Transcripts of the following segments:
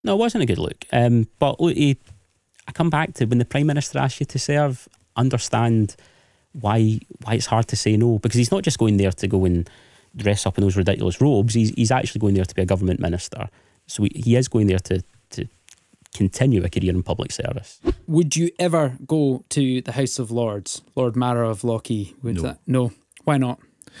No, it wasn't a good look. But look, I come back to when the Prime Minister asks you to serve, understand why it's hard to say no, because he's not just going there to go and dress up in those ridiculous robes. He's actually going there to be a government minister. So he is going there to continue a career in public service. Would you ever go to the House of Lords, Lord Mayor of Lochee? No. Why not?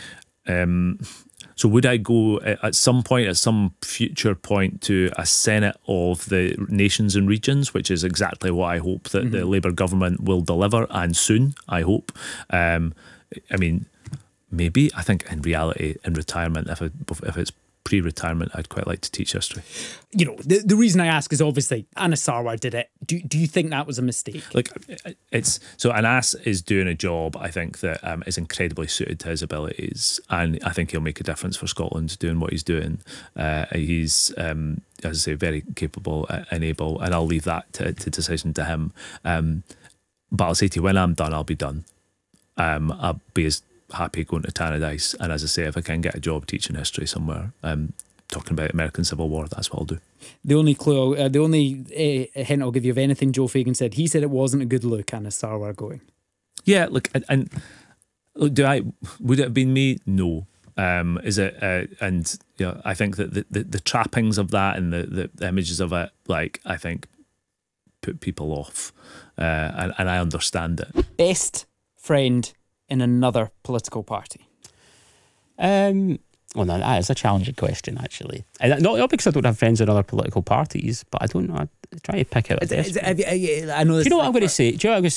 So would I go at some point, at some future point, to a Senate of the nations and regions, which is exactly what I hope that the Labour government will deliver, and soon, I hope. I mean, maybe. I think in reality, in retirement, if it's pre-retirement, I'd quite like to teach history. You know, the reason I ask is obviously Anas Sarwar did it. Do you think that was a mistake? Like, so Anas is doing a job, I think, that is incredibly suited to his abilities, and I think he'll make a difference for Scotland doing what he's doing. He's, as I say, very capable and able, and I'll leave that to decision to him. But I'll say to you, when I'm done, I'll be done. I'll be as happy going to Tannadice, and as I say, if I can get a job teaching history somewhere, talking about American Civil War, that's what I'll do. The only clue, the only hint I'll give you of anything Joe Fagan said, he said it wasn't a good look, Anas Sarwar going. Yeah, look, and look, would it have been me? No. Is it? And you know, I think that the trappings of that and the images of it, like, I think, put people off, and I understand it. Best friend in another political party? Well, no, that is a challenging question, actually. Not because I don't have friends in other political parties, but I don't know. I try to pick out a best friend. I know. Do you know what I'm going to say?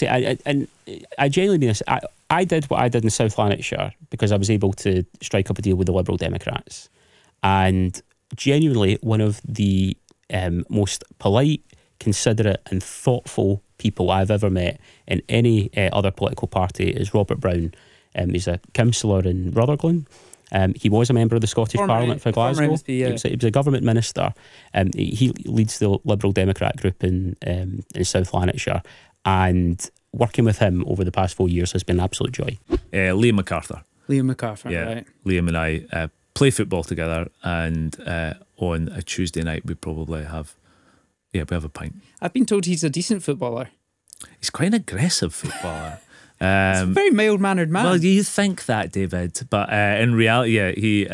I genuinely mean this. I did what I did in South Lanarkshire because I was able to strike up a deal with the Liberal Democrats, and genuinely one of the most polite, considerate and thoughtful people I've ever met in any other political party is Robert Brown. He's a councillor in Rutherglen. He was a member of the Scottish Parliament for Glasgow. MSP, yeah. He was a government minister. He leads the Liberal Democrat group in South Lanarkshire, and working with him over the past 4 years has been an absolute joy. Liam MacArthur. Right. Liam and I play football together, and on a Tuesday night we probably have we have a pint. I've been told he's a decent footballer. He's quite an aggressive footballer. He's a very mild-mannered man. Well, you think that, David, but in reality, he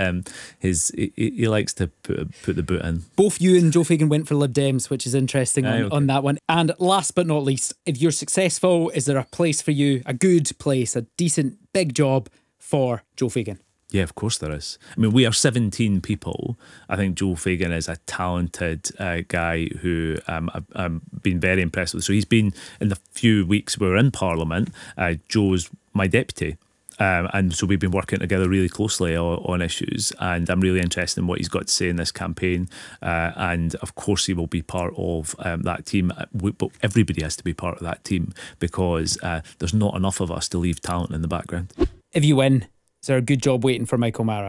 likes to put the boot in. Both you and Joe Fagan went for Lib Dems, which is interesting on that one. And last but not least, if you're successful, is there a place for you, a good place, a decent big job for Joe Fagan? Yeah, of course there is. I mean, we are 17 people. I think Joe Fagan is a talented guy who I've been very impressed with. So he's been, in the few weeks we were in Parliament, Joe's my deputy. And so we've been working together really closely on issues, and I'm really interested in what he's got to say in this campaign. And of course he will be part of that team, but everybody has to be part of that team because there's not enough of us to leave talent in the background. If you win, is there a good job waiting for Michael Mara?